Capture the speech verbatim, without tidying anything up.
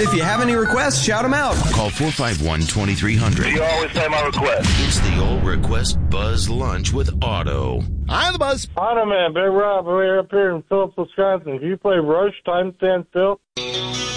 If you have any requests, shout them out. Call four five one, two three zero zero. You always say my request. It's the Old Request Buzz Lunch with Otto. I'm the Buzz. Otto, man, Big Rob, we're up here in Phillips, Wisconsin. Can you play Rush, Time Stand Still?